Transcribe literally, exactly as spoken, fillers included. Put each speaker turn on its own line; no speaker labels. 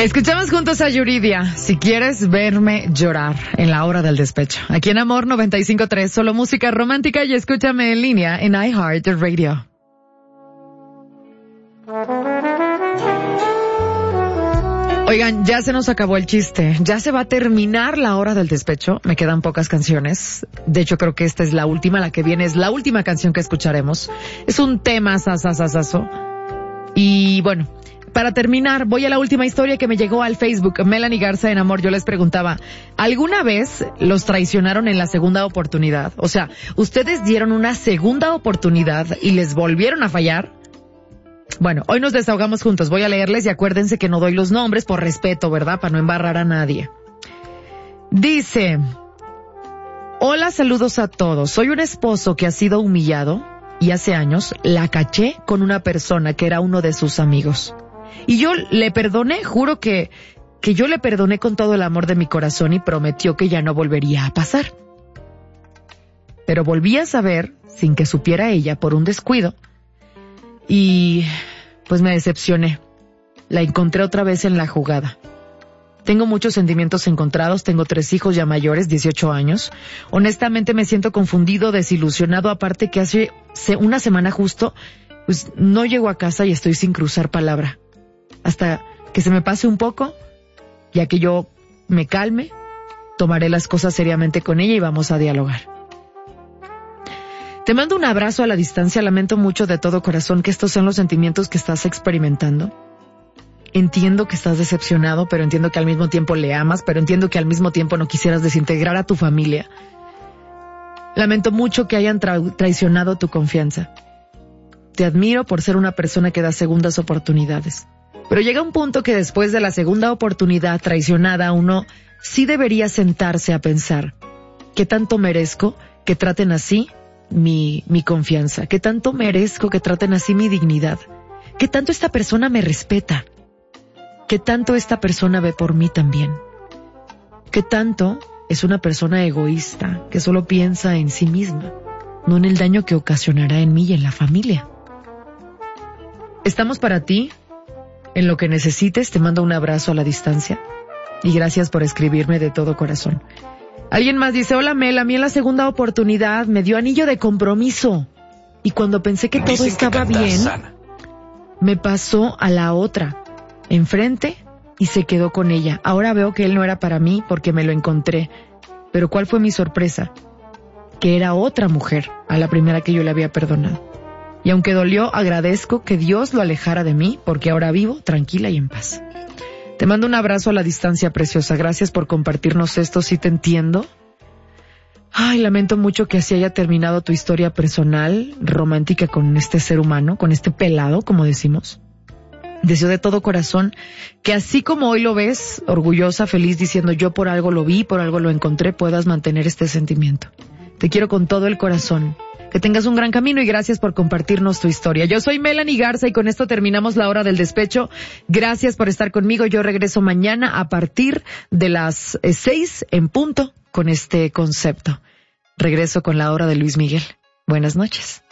Escuchamos juntos a Yuridia, Si quieres verme llorar, en la hora del despecho. Aquí en Amor noventa y cinco punto tres, solo música romántica, y escúchame en línea en iHeartRadio. Oigan, ya se nos acabó el chiste. Ya se va a terminar la hora del despecho. Me quedan pocas canciones. De hecho, creo que esta es la última. La que viene es la última canción que escucharemos. Es un tema sasasasaso. Y bueno, para terminar, voy a la última historia que me llegó al Facebook. Melanie Garza en Amor, yo les preguntaba, ¿alguna vez los traicionaron en la segunda oportunidad? O sea, ¿ustedes dieron una segunda oportunidad y les volvieron a fallar? Bueno, hoy nos desahogamos juntos. Voy a leerles y acuérdense que no doy los nombres por respeto, ¿verdad? Para no embarrar a nadie. Dice, hola, saludos a todos. Soy un esposo que ha sido humillado y hace años la caché con una persona que era uno de sus amigos. Y yo le perdoné, juro que, que yo le perdoné con todo el amor de mi corazón y prometió que ya no volvería a pasar. Pero volví a saber, sin que supiera ella, por un descuido. Y pues me decepcioné. La encontré otra vez en la jugada. Tengo muchos sentimientos encontrados, tengo tres hijos ya mayores, dieciocho años. Honestamente me siento confundido, desilusionado, aparte que hace una semana justo, pues no llego a casa y estoy sin cruzar palabra. Hasta que se me pase un poco, ya que yo me calme, tomaré las cosas seriamente con ella y vamos a dialogar. Te mando un abrazo a la distancia, lamento mucho de todo corazón que estos sean los sentimientos que estás experimentando. Entiendo que estás decepcionado, pero entiendo que al mismo tiempo le amas, pero entiendo que al mismo tiempo no quisieras desintegrar a tu familia. Lamento mucho que hayan tra- traicionado tu confianza. Te admiro por ser una persona que da segundas oportunidades. Pero llega un punto que después de la segunda oportunidad traicionada, uno sí debería sentarse a pensar, ¿qué tanto merezco que traten así mi, mi confianza? ¿Qué tanto merezco que traten así mi dignidad? ¿Qué tanto esta persona me respeta? ¿Qué tanto esta persona ve por mí también? ¿Qué tanto es una persona egoísta que solo piensa en sí misma, no en el daño que ocasionará en mí y en la familia? Estamos para ti, en lo que necesites. Te mando un abrazo a la distancia y gracias por escribirme de todo corazón. Alguien más dice, hola Mel, a mí en la segunda oportunidad me dio anillo de compromiso y cuando pensé que todo estaba bien, me pasó a la otra enfrente y se quedó con ella. Ahora veo que él no era para mí porque me lo encontré. Pero ¿cuál fue mi sorpresa? Que era otra mujer a la primera que yo le había perdonado. Y aunque dolió, agradezco que Dios lo alejara de mí porque ahora vivo tranquila y en paz. Te mando un abrazo a la distancia, preciosa. Gracias por compartirnos esto, sí te entiendo. Ay, lamento mucho que así haya terminado tu historia personal, romántica con este ser humano, con este pelado, como decimos. Deseo de todo corazón que así como hoy lo ves, orgullosa, feliz, diciendo yo por algo lo vi, por algo lo encontré, puedas mantener este sentimiento. Te quiero con todo el corazón. Que tengas un gran camino y gracias por compartirnos tu historia. Yo soy Melanie Garza y con esto terminamos la hora del despecho. Gracias por estar conmigo. Yo regreso mañana a partir de las seis en punto con este concepto. Regreso con la hora de Luis Miguel. Buenas noches.